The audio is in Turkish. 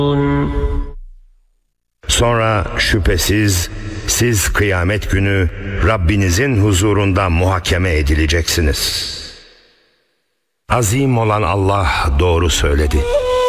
Sonra şüphesiz siz kıyamet günü Rabbinizin huzurunda muhakeme edileceksiniz. Azim olan Allah doğru söyledi.